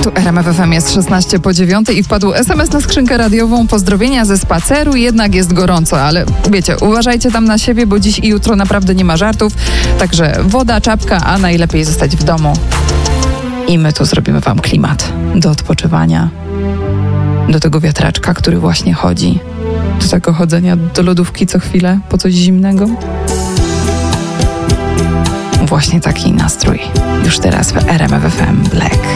Tu RMF FM jest 16 po 9 i wpadł SMS na skrzynkę radiową. Pozdrowienia ze spaceru, jednak jest gorąco, ale wiecie, uważajcie tam na siebie, bo dziś i jutro naprawdę nie ma żartów. Także woda, czapka, a najlepiej zostać w domu. I my tu zrobimy wam klimat do odpoczywania, do tego wiatraczka, który właśnie chodzi, do tego chodzenia do lodówki co chwilę po coś zimnego. Właśnie taki nastrój już teraz w RMF FM Black.